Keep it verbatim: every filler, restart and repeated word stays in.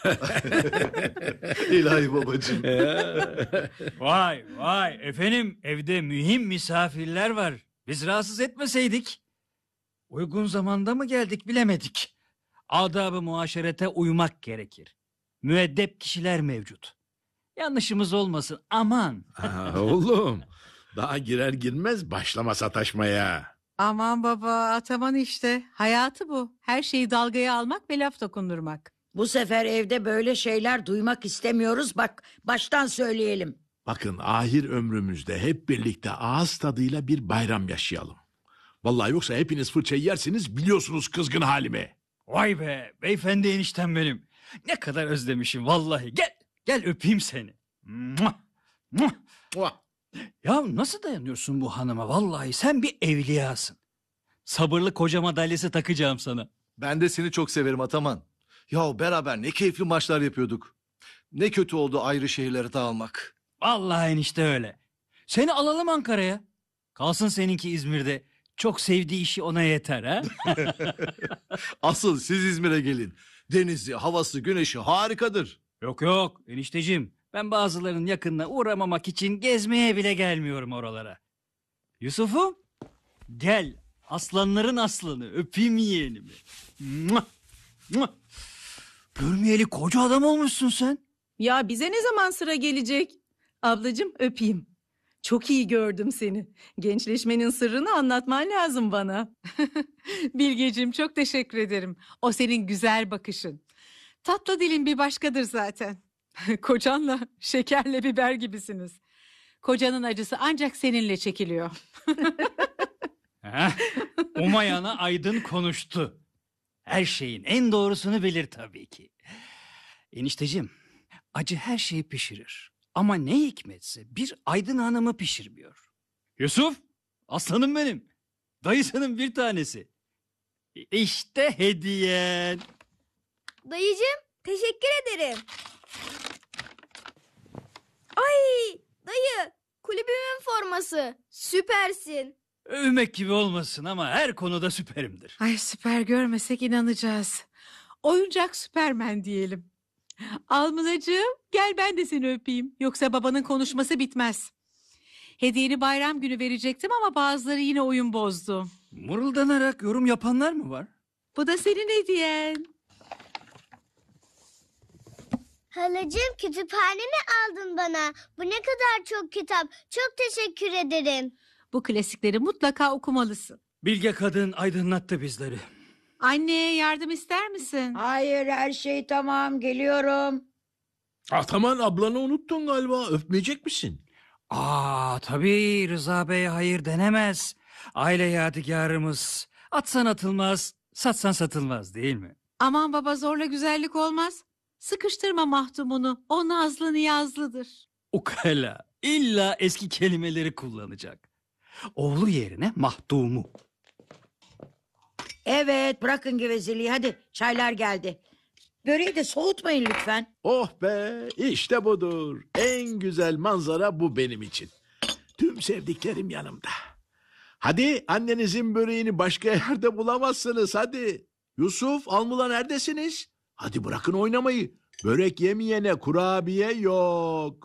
İlahi babacığım. Vay vay efendim, evde mühim misafirler var. Biz rahatsız etmeseydik. Uygun zamanda mı geldik bilemedik. Adab-ı muaşerete uymak gerekir. Müeddep kişiler mevcut. Yanlışımız olmasın aman. Aa, oğlum daha girer girmez başlama sataşmaya. Aman baba, Ataman işte. Hayatı bu. Her şeyi dalgaya almak ve laf dokundurmak. Bu sefer evde böyle şeyler duymak istemiyoruz. Bak, baştan söyleyelim. Bakın ahir ömrümüzde hep birlikte ağız tadıyla bir bayram yaşayalım. Vallahi yoksa hepiniz fırçayı yersiniz, biliyorsunuz kızgın halimi. Vay be beyefendi eniştem benim. Ne kadar özlemişim vallahi. Gel gel öpeyim seni. Muah, muah. Muah. Ya nasıl dayanıyorsun bu hanıma, vallahi sen bir evliyasın. Sabırlı koca madalyası takacağım sana. Ben de seni çok severim Ataman. Ya beraber ne keyifli maçlar yapıyorduk. Ne kötü oldu ayrı şehirlere dağılmak. Vallahi enişte öyle. Seni alalım Ankara'ya. Kalsın seninki İzmir'de. Çok sevdiği işi ona yeter ha. Asıl siz İzmir'e gelin. Denizi, havası, güneşi harikadır. Yok yok enişteciğim. Ben bazılarının yakınına uğramamak için gezmeye bile gelmiyorum oralara. Yusuf'um gel, aslanların aslanı, öpeyim yeğenimi. Muah, muah. Görmeyeli koca adam olmuşsun sen. Ya bize ne zaman sıra gelecek? Ablacığım öpeyim. Çok iyi gördüm seni. Gençleşmenin sırrını anlatman lazım bana. Bilgeciğim çok teşekkür ederim. O senin güzel bakışın. Tatlı dilin bir başkadır zaten. Kocanla şekerle biber gibisiniz. Kocanın acısı ancak seninle çekiliyor. Heh, umayana aydın konuştu. Her şeyin en doğrusunu bilir tabii ki. Enişteciğim, acı her şeyi pişirir. Ama ne hikmetse bir aydın hanımı pişirmiyor. Yusuf, aslanım benim. Dayısının bir tanesi. İşte hediyen. Dayıcığım, teşekkür ederim. Ay, dayı, kulübümün forması. Süpersin. Övmek gibi olmasın ama her konuda süperimdir. Ay süper görmesek inanacağız. Oyuncak Süpermen diyelim. Almılacığım gel ben de seni öpeyim. Yoksa babanın konuşması bitmez. Hediyeni bayram günü verecektim ama bazıları yine oyun bozdu. Mırıldanarak yorum yapanlar mı var? Bu da senin hediyen. Halacığım, kütüphane mi aldın bana? Bu ne kadar çok kitap. Çok teşekkür ederim. Bu klasikleri mutlaka okumalısın. Bilge kadın aydınlattı bizleri. Anneye yardım ister misin? Hayır, her şey tamam, geliyorum. Ataman ablanı unuttun galiba, öpmeyecek misin? Aa tabii Rıza Bey'e hayır denemez. Aile yadigarımız. Atsan atılmaz, satsan satılmaz değil mi? Aman baba, zorla güzellik olmaz. Sıkıştırma Mahtum'unu. O nazlı niyazlıdır. Ukala. İlla eski kelimeleri kullanacak. Oğlu yerine mahdumu. Evet, bırakın gevezeliği, hadi çaylar geldi. Böreği de soğutmayın lütfen. Oh be, işte budur. En güzel manzara bu benim için. Tüm sevdiklerim yanımda. Hadi annenizin böreğini başka yerde bulamazsınız hadi. Yusuf, Almula neredesiniz? Hadi bırakın oynamayı. Börek yemeyene kurabiye yok.